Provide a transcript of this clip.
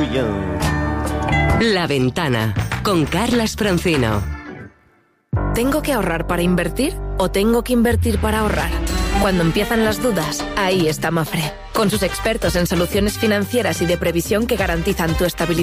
La Ventana, con Carlas Francino. ¿Tengo que ahorrar para invertir o tengo que invertir para ahorrar? Cuando empiezan las dudas, ahí está Mapfre, con sus expertos en soluciones financieras y de previsión que garantizan tu estabilidad